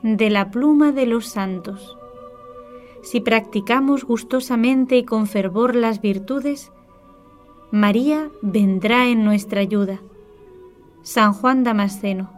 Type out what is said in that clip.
de la pluma de los santos. Si practicamos gustosamente y con fervor las virtudes, María vendrá en nuestra ayuda. San Juan Damasceno.